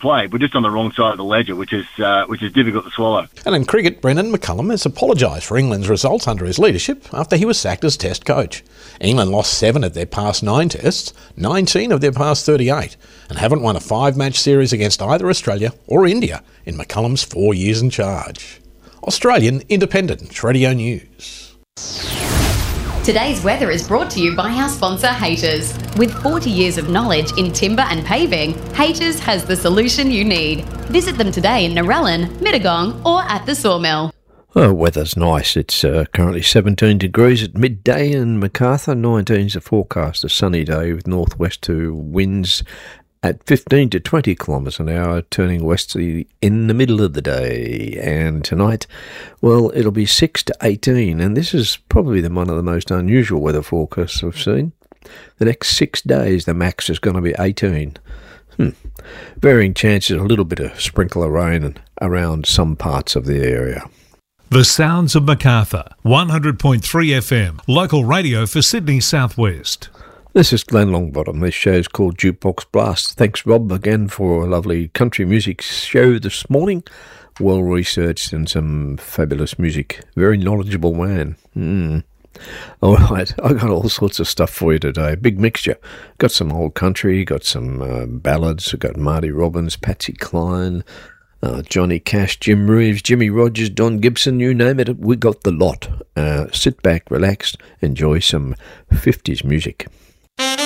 play. We're just on the wrong side of the ledger, which is difficult to swallow. And in cricket, Brendan McCullum has apologised for England's results under his leadership after he was sacked as Test coach. England lost 7 of their past 9 tests, 19 of their past 38, and haven't won a 5-match series against either Australia or India in McCullum's 4 years in charge. Australian Independent Radio News. Today's weather is brought to you by our sponsor, Haters. With 40 years of knowledge in timber and paving, Haters has the solution you need. Visit them today in Narellan, Mittagong or at the Sawmill. Oh, weather's nice. It's currently 17 degrees at midday in Macarthur. 19's a forecast, a sunny day with northwest-to winds at 15 to 20 kilometres an hour, turning westerly in the middle of the day. And tonight, well, it'll be 6 to 18, and this is probably one of the most unusual weather forecasts I've seen. The next 6 days, the max is going to be 18. Varying chances, a little bit of sprinkle of rain around some parts of the area. The Sounds of Macarthur, 100.3 FM, local radio for Sydney South West. This is Glenn Longbottom. This show's called Jukebox Blast. Thanks, Rob, again for a lovely country music show this morning. Well researched and some fabulous music. Very knowledgeable man. All right, I got all sorts of stuff for you today. Big mixture. Got some old country, got some ballads. Got Marty Robbins, Patsy Cline, Johnny Cash, Jim Reeves, Jimmy Rogers, Don Gibson, you name it. We got the lot. Sit back, relax, enjoy some 50s music.